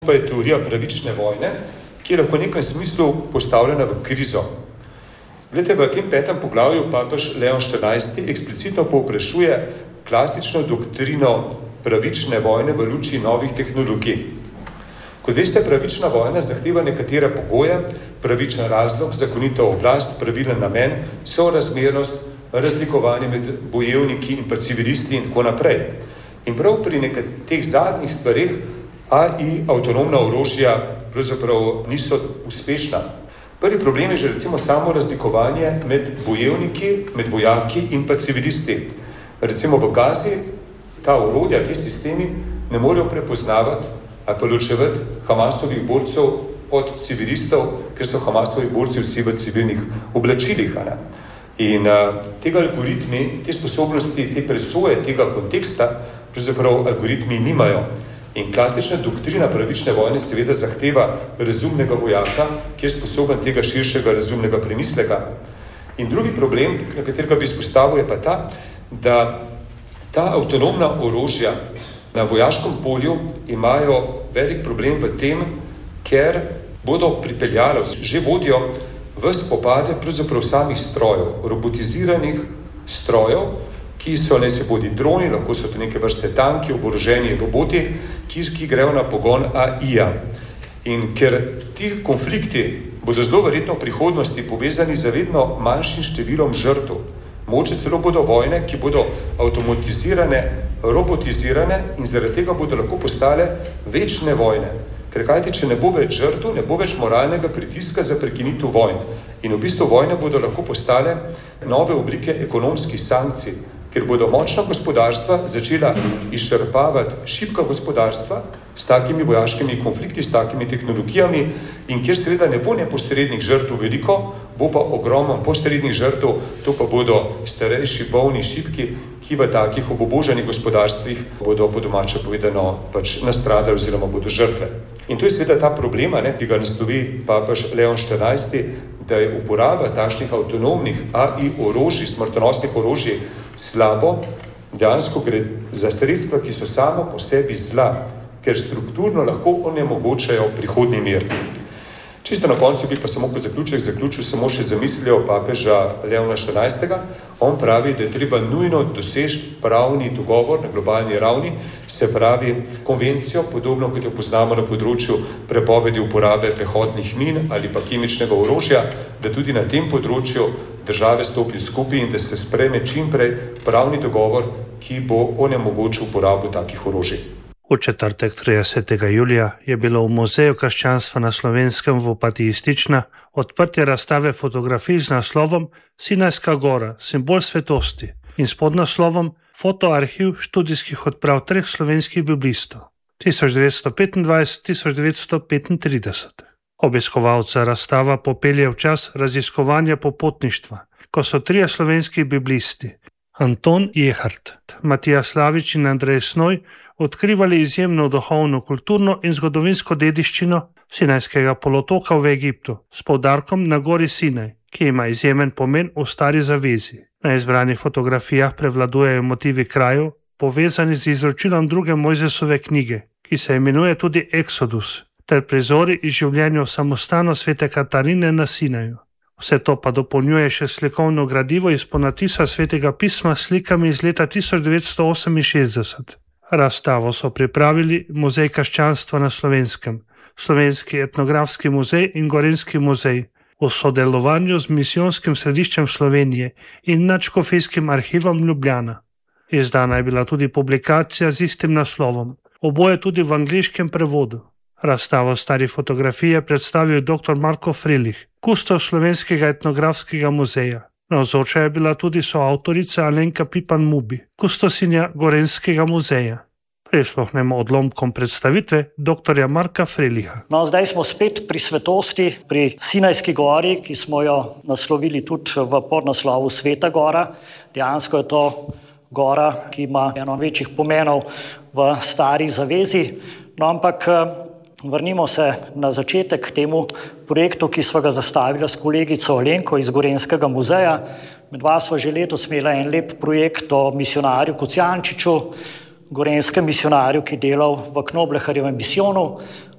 pa je teorija pravične vojne, ki je lahko v nekem smislu postavljena v krizo. Glede, v tem 5. poglavju papež Leon XIV eksplicitno povprašuje klasično doktrino pravične vojne v luči novih tehnologij. Kot veste, pravična vojna zahteva nekatere pogoje, pravičen razlog, zakonita oblast, pravilen namen, sorazmernost, razlikovanje med bojevniki in pa civilisti in tako naprej. In prav pri teh zadnjih stvareh AI avtonomna orožja pravzaprav niso uspešna. Prvi problem je že recimo samo razlikovanje med bojevniki, med vojaki in pa civilisti. Recimo v Gazi ta orodja, ti sistemi ne morejo prepoznavati ali pa ločevati Hamasovih borcev od civilistov, ker so Hamasovi borci vsi v civilnih oblačilih. In tega algoritmi, te sposobnosti, te presoje, tega konteksta, pravzaprav algoritmi nimajo. In klasična doktrina pravične vojne seveda zahteva razumnega vojaka, ki je sposoben tega širšega razumnega premisleka. In drugi problem, na katerega bi izpostavil, je pa ta, da ta avtonomna orožja na vojaškem polju imajo velik problem v tem, ker bodo pripeljali, že vodijo v spopade pravzaprav samih strojev, robotiziranih strojev, ki so ne se bodi droni, lahko so to neke vrste tanki, oboroženi roboti, ki grejo na pogon AI-ja. In ker ti konflikti bodo zelo verjetno v prihodnosti povezani z vedno manjšim številom žrtev, mogoče celo bodo vojne, ki bodo avtomatizirane, robotizirane in zaradi tega bodo lahko postale večne vojne. Ker kajti, če ne bo več žrtev, ne bo več moralnega pritiska za prekinitev vojn. In v bistvu vojne bodo lahko postale nove oblike ekonomskih sankcij, ker bodo močna gospodarstva začela izčrpavati šibka gospodarstva s takimi vojaškimi konflikti, s takimi tehnologijami in kjer seveda ne bo neposrednih žrtev veliko, bo pa ogromno posrednih žrtev, to pa bodo starejši, bolni, šibki, ki v takih obubožanih gospodarstvih bodo po domače povedano pač nastradali oziroma bodo žrtve. In to je seveda ta problema, ki ga naslovi papež Leon XIV, da je uporaba takšnih avtonomnih AI orožij, smrtonosnih orožij slabo, dejansko gre za sredstva, ki so samo po sebi zla, ker strukturno lahko onemogočajo prihodnji mir. Čisto na koncu bi pa samo kot zaključil samo še zamislijo papeža Leona XIV. On pravi, da je treba nujno doseči pravni dogovor na globalni ravni, se pravi konvencijo, podobno kot jo poznamo na področju prepovedi uporabe pehotnih min ali pa kemičnega orožja, da tudi na tem področju države stopijo skupaj in da se sprejme čimprej pravni dogovor, ki bo onemogočil uporabo takih orožij. V četrtek 30. julija je bilo v Muzeju krščanstva na Slovenskem v Opatiji Stična odprtje razstave fotografij z naslovom Sinajska gora, simbol svetosti in s podnaslovom Fotoarhiv študijskih odprav 3 slovenskih biblistov 1925-1935. Obiskovalca razstava popelje v čas raziskovanja popotništva, ko so 3 slovenski biblisti Anton Jehart, Matija Slavič in Andrej Snoj odkrivali izjemno duhovno, kulturno in zgodovinsko dediščino Sinajskega polotoka v Egiptu s poudarkom na gori Sinaj, ki ima izjemen pomen v stari zavezi. Na izbranih fotografijah prevladujejo motivi krajev, povezani z izročilom 2. Mojzesove knjige, ki se imenuje tudi Exodus, ter prizori iz življenja v samostanu svete Katarine na Sinaju. Vse to pa dopolnjuje še slikovno gradivo iz ponatisa svetega pisma s slikami iz leta 1968. Razstavo so pripravili Muzej krščanstva na Slovenskem, Slovenski etnografski muzej in Gorenjski muzej v sodelovanju z Misijonskim središčem Slovenije in Nadškofijskim arhivom Ljubljana. Izdana je bila tudi publikacija z istim naslovom, oboje tudi v angleškem prevodu. Razstavo starih fotografij je predstavil dr. Marko Frelich, kustos Slovenskega etnografskega muzeja. Navzoča je bila tudi soavtorica Alenka Pipan-Mubi, kustosinja Gorenjskega muzeja. Prisluhnemo odlomkom predstavitve dr. Marka Frelicha. Zdaj smo spet pri svetosti, pri Sinajski gori, ki smo jo naslovili tudi v podnaslovu Sveta gora. Dejansko je to gora, ki ima eno večjih pomenov v stari zavezi. Ampak vrnimo se na začetek k temu projektu, ki sva ga zastavila s kolegico Alenko iz Gorenjskega muzeja. Medva sva že letos imela en lep projekt o misionarju Kocijančiču, gorenjskem misionarju, ki delal v Knobleharjevem misijonu.